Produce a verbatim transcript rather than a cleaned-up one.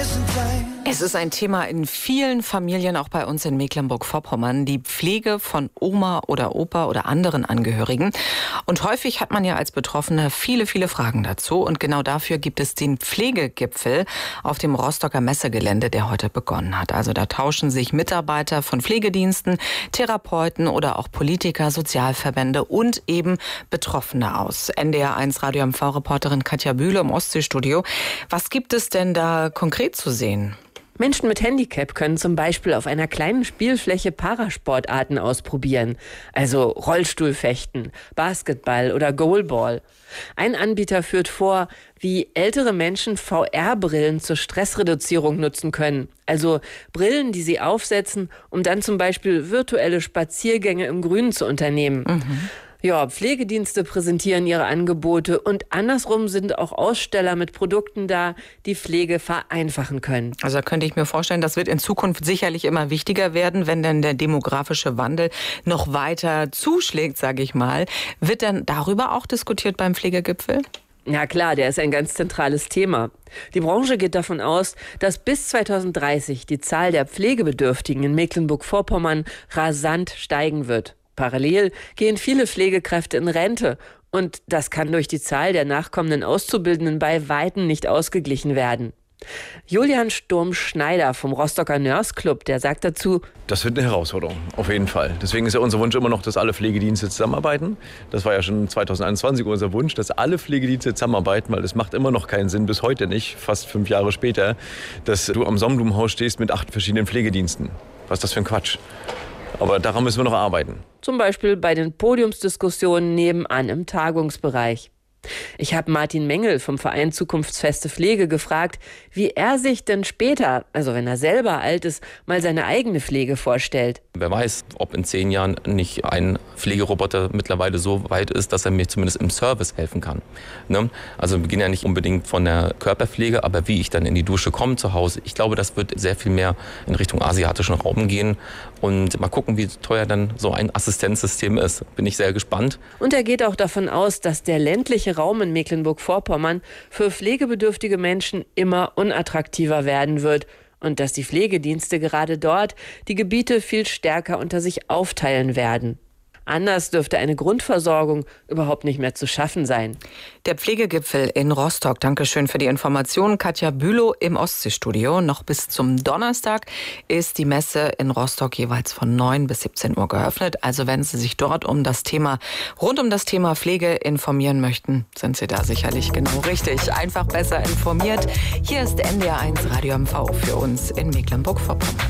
Es ist ein Thema in vielen Familien, auch bei uns in Mecklenburg-Vorpommern, die Pflege von Oma oder Opa oder anderen Angehörigen. Und häufig hat man ja als Betroffener viele, viele Fragen dazu. Und genau dafür gibt es den Pflegegipfel auf dem Rostocker Messegelände, der heute begonnen hat. Also da tauschen sich Mitarbeiter von Pflegediensten, Therapeuten oder auch Politiker, Sozialverbände und eben Betroffene aus. N D R eins Radio M V-Reporterin Katja Bühle im Ostseestudio. Was gibt es denn da konkret zu sehen? Menschen mit Handicap können zum Beispiel auf einer kleinen Spielfläche Parasportarten ausprobieren, also Rollstuhlfechten, Basketball oder Goalball. Ein Anbieter führt vor, wie ältere Menschen V R-Brillen zur Stressreduzierung nutzen können, also Brillen, die sie aufsetzen, um dann zum Beispiel virtuelle Spaziergänge im Grünen zu unternehmen. Mhm. Ja, Pflegedienste präsentieren ihre Angebote und andersrum sind auch Aussteller mit Produkten da, die Pflege vereinfachen können. Also da könnte ich mir vorstellen, das wird in Zukunft sicherlich immer wichtiger werden, wenn dann der demografische Wandel noch weiter zuschlägt, sage ich mal. Wird dann darüber auch diskutiert beim Pflegegipfel? Ja klar, der ist ein ganz zentrales Thema. Die Branche geht davon aus, dass bis zweitausenddreißig die Zahl der Pflegebedürftigen in Mecklenburg-Vorpommern rasant steigen wird. Parallel gehen viele Pflegekräfte in Rente und das kann durch die Zahl der nachkommenden Auszubildenden bei Weitem nicht ausgeglichen werden. Julian Sturm-Schneider vom Rostocker Nurse Club, der sagt dazu: Das wird eine Herausforderung, auf jeden Fall. Deswegen ist ja unser Wunsch immer noch, dass alle Pflegedienste zusammenarbeiten. Das war ja schon zweitausendeinundzwanzig unser Wunsch, dass alle Pflegedienste zusammenarbeiten, weil es macht immer noch keinen Sinn, bis heute nicht, fast fünf Jahre später, dass du am Sonnenblumenhaus stehst mit acht verschiedenen Pflegediensten. Was ist das für ein Quatsch? Aber daran müssen wir noch arbeiten. Zum Beispiel bei den Podiumsdiskussionen nebenan im Tagungsbereich. Ich habe Martin Mengel vom Verein Zukunftsfeste Pflege gefragt, wie er sich denn später, also wenn er selber alt ist, mal seine eigene Pflege vorstellt. Wer weiß, ob in zehn Jahren nicht ein Pflegeroboter mittlerweile so weit ist, dass er mir zumindest im Service helfen kann. Ne? Also wir beginnen ja nicht unbedingt von der Körperpflege, aber wie ich dann in die Dusche komme zu Hause, ich glaube, das wird sehr viel mehr in Richtung asiatischen Raum gehen. Und mal gucken, wie teuer dann so ein Assistenzsystem ist. Bin ich sehr gespannt. Und er geht auch davon aus, dass der ländliche Raum in Mecklenburg-Vorpommern für pflegebedürftige Menschen immer unattraktiver werden wird und dass die Pflegedienste gerade dort die Gebiete viel stärker unter sich aufteilen werden. Anders dürfte eine Grundversorgung überhaupt nicht mehr zu schaffen sein. Der Pflegegipfel in Rostock. Dankeschön für die Informationen. Katja Bülow im Ostseestudio. Noch bis zum Donnerstag ist die Messe in Rostock jeweils von neun bis siebzehn Uhr geöffnet. Also wenn Sie sich dort um das Thema, rund um das Thema Pflege informieren möchten, sind Sie da sicherlich genau richtig. Einfach besser informiert. Hier ist N D R eins Radio M V für uns in Mecklenburg-Vorpommern.